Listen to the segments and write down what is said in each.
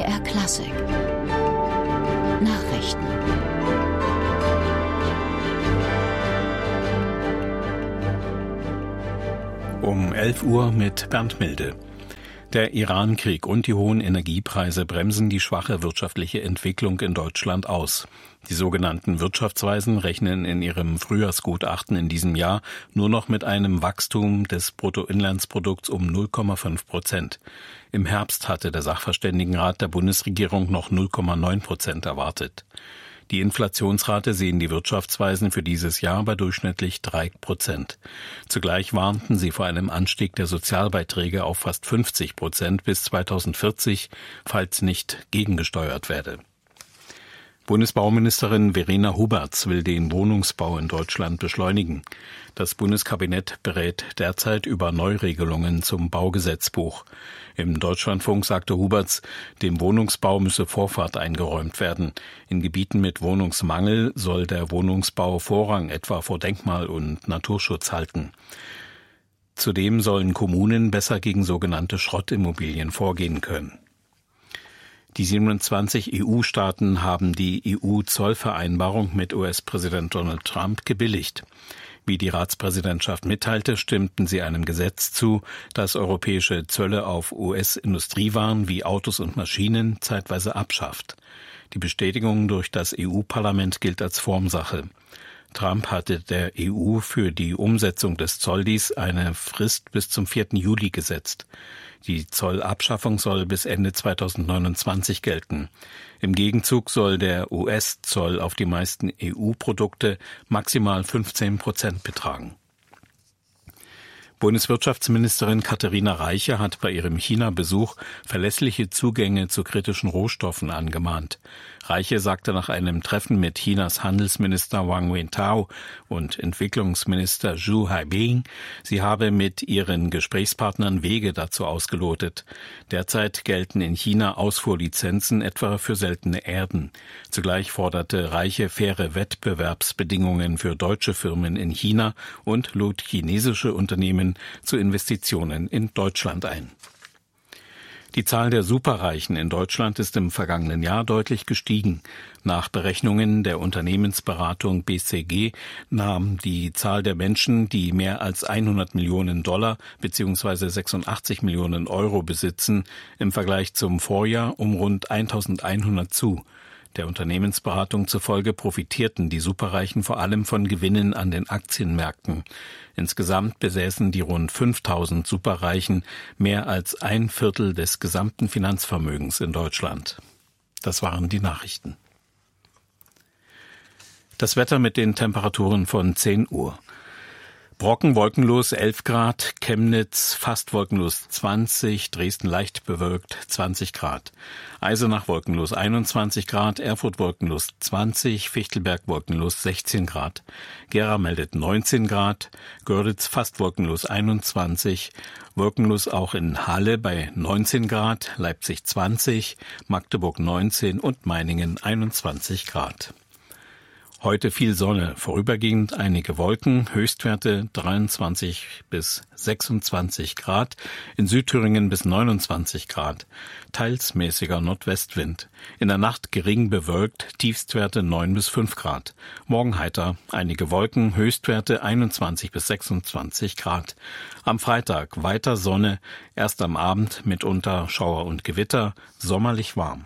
MDR Klassik Nachrichten. Um 11 Uhr mit Bernd Milde. Der Iran-Krieg und die hohen Energiepreise bremsen die schwache wirtschaftliche Entwicklung in Deutschland aus. Die sogenannten Wirtschaftsweisen rechnen in ihrem Frühjahrsgutachten in diesem Jahr nur noch mit einem Wachstum des Bruttoinlandsprodukts um 0,5%. Im Herbst hatte der Sachverständigenrat der Bundesregierung noch 0,9% erwartet. Die Inflationsrate sehen die Wirtschaftsweisen für dieses Jahr bei durchschnittlich 3%. Zugleich warnten sie vor einem Anstieg der Sozialbeiträge auf fast 50% bis 2040, falls nicht gegengesteuert werde. Bundesbauministerin Verena Huberts will den Wohnungsbau in Deutschland beschleunigen. Das Bundeskabinett berät derzeit über Neuregelungen zum Baugesetzbuch. Im Deutschlandfunk sagte Huberts, dem Wohnungsbau müsse Vorfahrt eingeräumt werden. In Gebieten mit Wohnungsmangel soll der Wohnungsbau Vorrang etwa vor Denkmal- und Naturschutz halten. Zudem sollen Kommunen besser gegen sogenannte Schrottimmobilien vorgehen können. Die 27 EU-Staaten haben die EU-Zollvereinbarung mit US-Präsident Donald Trump gebilligt. Wie die Ratspräsidentschaft mitteilte, stimmten sie einem Gesetz zu, das europäische Zölle auf US-Industriewaren wie Autos und Maschinen zeitweise abschafft. Die Bestätigung durch das EU-Parlament gilt als Formsache. Trump hatte der EU für die Umsetzung des Zolldiensts eine Frist bis zum 4. Juli gesetzt. Die Zollabschaffung soll bis Ende 2029 gelten. Im Gegenzug soll der US-Zoll auf die meisten EU-Produkte maximal 15% betragen. Bundeswirtschaftsministerin Katharina Reiche hat bei ihrem China-Besuch verlässliche Zugänge zu kritischen Rohstoffen angemahnt. Reiche sagte nach einem Treffen mit Chinas Handelsminister Wang Wentao und Entwicklungsminister Zhu Haibing, sie habe mit ihren Gesprächspartnern Wege dazu ausgelotet. Derzeit gelten in China Ausfuhrlizenzen etwa für seltene Erden. Zugleich forderte Reiche faire Wettbewerbsbedingungen für deutsche Firmen in China und lud chinesische Unternehmen zu Investitionen in Deutschland ein. Die Zahl der Superreichen in Deutschland ist im vergangenen Jahr deutlich gestiegen. Nach Berechnungen der Unternehmensberatung BCG nahm die Zahl der Menschen, die mehr als 100 Millionen Dollar bzw. 86 Millionen Euro besitzen, im Vergleich zum Vorjahr um rund 1100 zu. Der Unternehmensberatung zufolge profitierten die Superreichen vor allem von Gewinnen an den Aktienmärkten. Insgesamt besäßen die rund 5000 Superreichen mehr als 1/4 des gesamten Finanzvermögens in Deutschland. Das waren die Nachrichten. Das Wetter mit den Temperaturen von 10 Uhr. Brocken wolkenlos 11 Grad, Chemnitz fast wolkenlos 20, Dresden leicht bewölkt 20 Grad, Eisenach wolkenlos 21 Grad, Erfurt wolkenlos 20, Fichtelberg wolkenlos 16 Grad, Gera meldet 19 Grad, Görlitz fast wolkenlos 21, wolkenlos auch in Halle bei 19 Grad, Leipzig 20, Magdeburg 19 und Meiningen 21 Grad. Heute viel Sonne, vorübergehend einige Wolken, Höchstwerte 23 bis 26 Grad, in Südthüringen bis 29 Grad, teils mäßiger Nordwestwind. In der Nacht gering bewölkt, Tiefstwerte 9 bis 5 Grad. Morgen heiter, einige Wolken, Höchstwerte 21 bis 26 Grad. Am Freitag weiter Sonne, erst am Abend mitunter Schauer und Gewitter, sommerlich warm.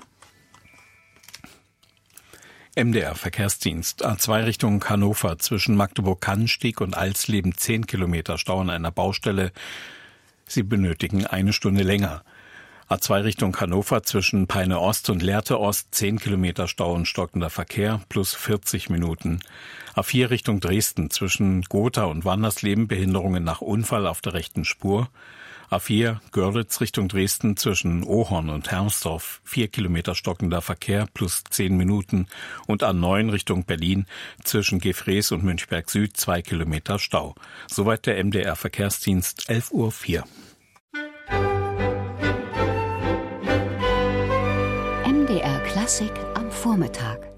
MDR Verkehrsdienst. A2 Richtung Hannover zwischen Magdeburg-Kannenstieg und Alsleben 10 Kilometer Stau an einer Baustelle. Sie benötigen eine Stunde länger. A2 Richtung Hannover zwischen Peine Ost und Lehrte Ost 10 Kilometer Stau und stockender Verkehr plus 40 Minuten. A4 Richtung Dresden zwischen Gotha und Wandersleben Behinderungen nach Unfall auf der rechten Spur. A4 Görlitz Richtung Dresden zwischen Ohorn und Hermsdorf 4 Kilometer stockender Verkehr plus 10 Minuten und A9 Richtung Berlin zwischen Gefrees und Münchberg Süd 2 Kilometer Stau. Soweit der MDR Verkehrsdienst 11:04 Uhr. MDR Klassik am Vormittag.